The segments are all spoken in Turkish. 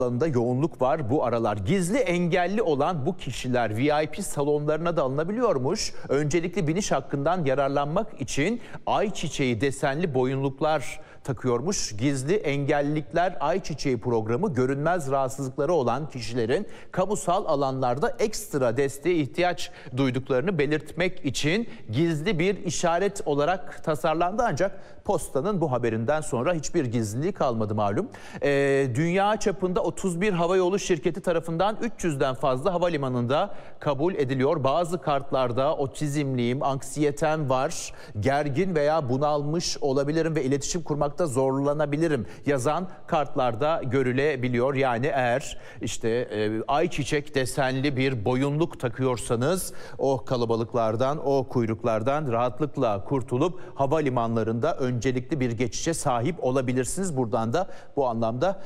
alanında yoğunluk var bu aralar. Gizli engelli olan bu kişiler VIP salonlarına da alınabiliyormuş. Öncelikle biniş hakkından yararlanmak için ayçiçeği desenli boyunluklar takıyormuş. Gizli engellilikler ayçiçeği programı görünmez rahatsızlıkları olan kişilerin kamusal alanlarda ekstra desteğe ihtiyaç duyduklarını belirtmek için gizli bir işaret olarak tasarlandı, ancak Posta'nın bu haberinden sonra hiçbir gizliliği kalmadı malum. Dünya çapında 31 havayolu şirketi tarafından 300'den fazla havalimanında kabul ediliyor. Bazı kartlarda otizmliyim, anksiyetem var, gergin veya bunalmış olabilirim ve iletişim kurmakta zorlanabilirim yazan kartlarda görülebiliyor. Yani eğer işte ayçiçek desenli bir boyunluk takıyorsanız o kalabalıklardan, o kuyruklardan rahatlıkla kurtulup havalimanlarında öncelikli bir geçişe sahip olabilirsiniz. Buradan da bu anlamda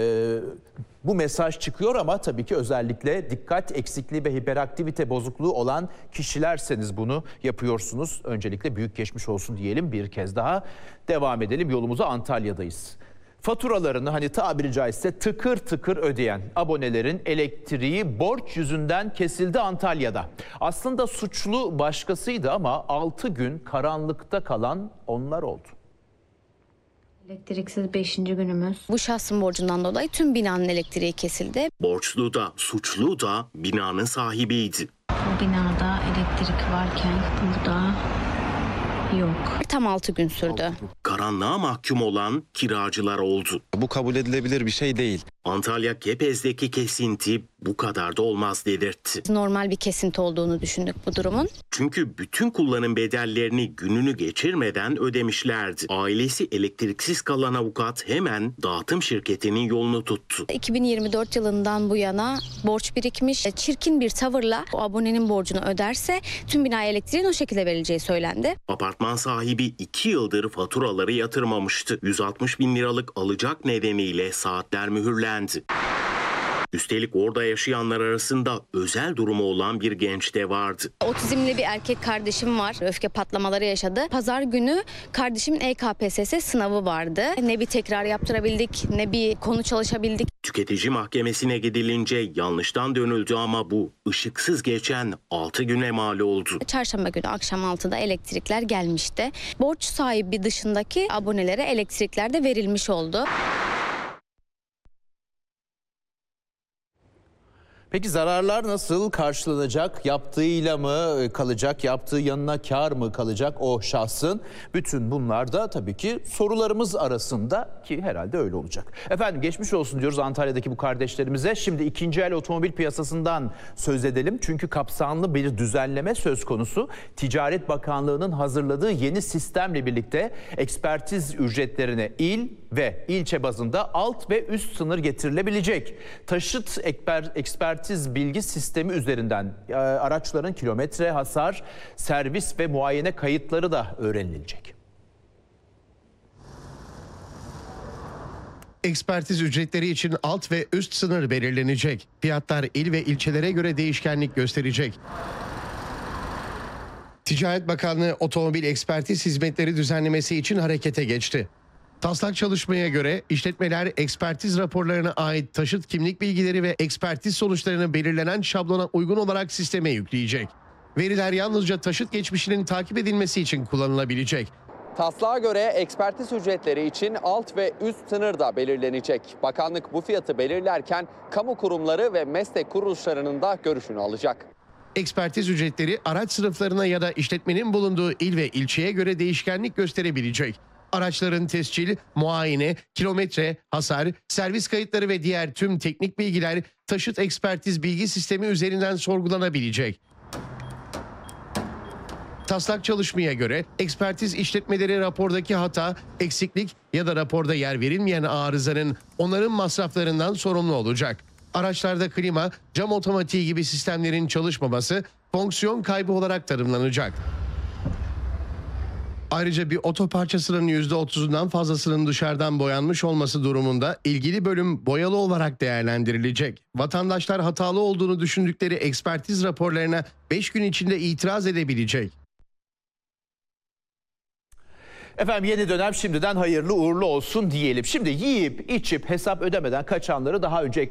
bu mesaj çıkıyor, ama tabii ki özellikle dikkat eksikliği ve hiperaktivite bozukluğu olan kişilerseniz bunu yapıyorsunuz. Öncelikle büyük geçmiş olsun diyelim bir kez daha. Devam edelim, yolumuza Antalya'dayız. Faturalarını hani tabiri caizse tıkır tıkır ödeyen abonelerin elektriği borç yüzünden kesildi Antalya'da. Aslında suçlu başkasıydı ama 6 gün karanlıkta kalan onlar oldu. Elektriksiz 5. günümüz. Bu şahsın borcundan dolayı tüm binanın elektriği kesildi. Borçlu da suçlu da binanın sahibiydi. Bu binada elektrik varken burada yok. Tam 6 gün sürdü. Karanlığa mahkum olan kiracılar oldu. Bu kabul edilebilir bir şey değil. Antalya Kepez'deki kesinti bu kadar da olmaz dedirtti. Normal bir kesinti olduğunu düşündük bu durumun. Çünkü bütün kullanım bedellerini gününü geçirmeden ödemişlerdi. Ailesi elektriksiz kalan avukat hemen dağıtım şirketinin yolunu tuttu. 2024 yılından bu yana borç birikmiş. Çirkin bir tavırla o abonenin borcunu öderse tüm binaya elektriğin o şekilde verileceği söylendi. Apartman sahibi 2 yıldır faturaları yatırmamıştı. 160 bin liralık alacak nedeniyle saatler mühürlendi. Üstelik orada yaşayanlar arasında özel durumu olan bir genç de vardı. Otizmli bir erkek kardeşim var. Öfke patlamaları yaşadı. Pazar günü kardeşimin EKPSS sınavı vardı. Ne bir tekrar yaptırabildik, ne bir konu çalışabildik. Tüketici mahkemesine gidilince yanlıştan dönüldü ama bu ışıksız geçen 6 güne mal oldu. Çarşamba günü akşam 6'da elektrikler gelmişti. Borç sahibi dışındaki abonelere elektrikler de verilmiş oldu. Peki zararlar nasıl karşılanacak? Yaptığıyla mı kalacak? Yaptığı yanına kar mı kalacak o şahsın? Bütün bunlar da tabii ki sorularımız arasında, ki herhalde öyle olacak. Efendim geçmiş olsun diyoruz Antalya'daki bu kardeşlerimize. Şimdi ikinci el otomobil piyasasından söz edelim. Çünkü kapsamlı bir düzenleme söz konusu. Ticaret Bakanlığı'nın hazırladığı yeni sistemle birlikte ekspertiz ücretlerine il ve ilçe bazında alt ve üst sınır getirilebilecek. Taşıt ekspertiz bilgi sistemi üzerinden araçların kilometre, hasar, servis ve muayene kayıtları da öğrenilecek. Ekspertiz ücretleri için alt ve üst sınır belirlenecek. Fiyatlar il ve ilçelere göre değişkenlik gösterecek. Ticaret Bakanlığı otomobil ekspertiz hizmetleri düzenlemesi için harekete geçti. Taslak çalışmaya göre işletmeler ekspertiz raporlarına ait taşıt kimlik bilgileri ve ekspertiz sonuçlarını belirlenen şablona uygun olarak sisteme yükleyecek. Veriler yalnızca taşıt geçmişinin takip edilmesi için kullanılabilecek. Taslağa göre ekspertiz ücretleri için alt ve üst sınır da belirlenecek. Bakanlık bu fiyatı belirlerken kamu kurumları ve meslek kuruluşlarının da görüşünü alacak. Ekspertiz ücretleri araç sınıflarına ya da işletmenin bulunduğu il ve ilçeye göre değişkenlik gösterebilecek. Araçların tescil, muayene, kilometre, hasar, servis kayıtları ve diğer tüm teknik bilgiler taşıt ekspertiz bilgi sistemi üzerinden sorgulanabilecek. Taslak çalışmaya göre ekspertiz işletmeleri rapordaki hata, eksiklik ya da raporda yer verilmeyen arızanın onarım masraflarından sorumlu olacak. Araçlarda klima, cam otomatiği gibi sistemlerin çalışmaması fonksiyon kaybı olarak tanımlanacak. Ayrıca bir oto parçasının %30'undan fazlasının dışarıdan boyanmış olması durumunda ilgili bölüm boyalı olarak değerlendirilecek. Vatandaşlar hatalı olduğunu düşündükleri ekspertiz raporlarına 5 gün içinde itiraz edebilecek. Efendim yeni dönem şimdiden hayırlı uğurlu olsun diyelim. Şimdi yiyip içip hesap ödemeden kaçanları daha önce